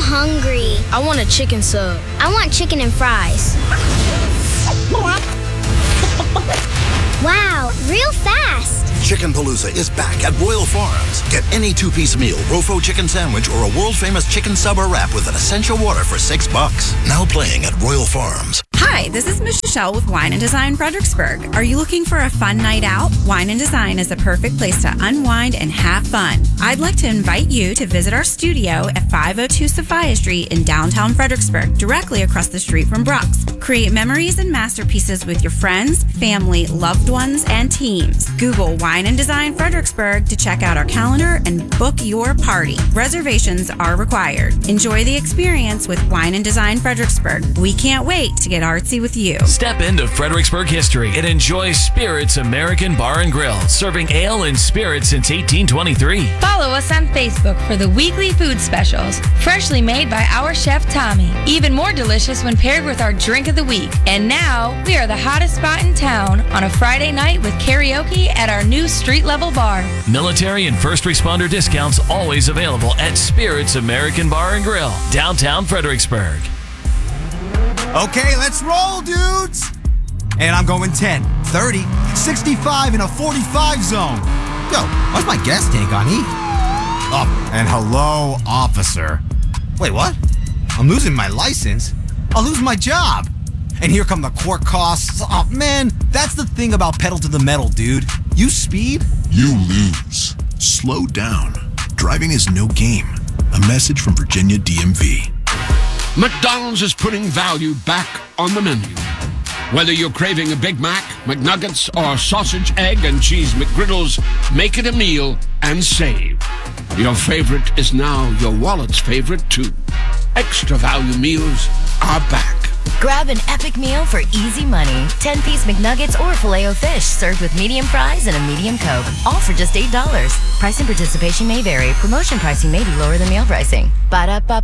hungry. I want a chicken sub. I want chicken and fries. Wow, real fast. Chicken Palooza is back at Royal Farms. Get any two-piece meal, Rofo chicken sandwich, or a world-famous chicken sub or wrap with an essential water for $6. Now playing at Royal Farms. Hi, this is Michelle with Wine & Design Fredericksburg. Are you looking for a fun night out? Wine & Design is a perfect place to unwind and have fun. I'd like to invite you to visit our studio at 502 Sophia Street in downtown Fredericksburg, directly across the street from Brooks. Create memories and masterpieces with your friends, family, loved ones, and teams. Google Wine & Design Fredericksburg to check out our calendar and book your party. Reservations are required. Enjoy the experience with Wine & Design Fredericksburg. We can't wait to get artsy with you. Step into Fredericksburg history and enjoy Spirits American Bar and Grill, serving ale and spirits since 1823. Follow us on Facebook for the weekly food specials, freshly made by our chef Tommy. Even more delicious when paired with our drink of the week. And now, we are the hottest spot in town on a Friday night with karaoke at our new street-level bar. Military and first responder discounts always available at Spirits American Bar and Grill, downtown Fredericksburg. Okay, let's roll, dudes! And I'm going 10, 30, 65 in a 45 zone. Yo, why's my gas tank on E? Oh, and hello, officer. Wait, what? I'm losing my license? I'll lose my job. And here come the court costs. Oh, man, that's the thing about pedal to the metal, dude. You speed, You lose. Slow down. Driving is no game. A message from Virginia DMV. McDonald's is putting value back on the menu. Whether you're craving a Big Mac, McNuggets, or sausage, egg, and cheese McGriddles, make it a meal and save. Your favorite is now your wallet's favorite, too. Extra value meals are back. Grab an epic meal for easy money. 10-piece McNuggets or Filet-O-Fish served with medium fries and a medium Coke. All for just $8. Price and participation may vary. Promotion pricing may be lower than meal pricing. Ba-da-ba.